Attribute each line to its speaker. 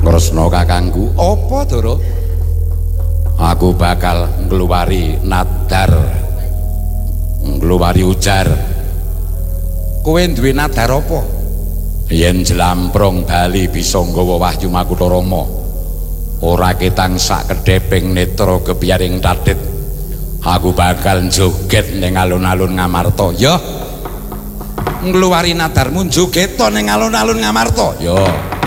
Speaker 1: Kresna kakangku, apa Dara? Aku bakal ngluwari nadar, ngluwari ujar. Kowe duwe nadar apa? Yen jlamprong bali bisa nggawa wahyu Makutha Rama, ora ketang sak kedheping netra kebiyaring tatit. Aku bakal joget ning alun-alun Ngamarta. Ya. Ngluwari nadarmu joget ning alun-alun Ngamarta. Ya.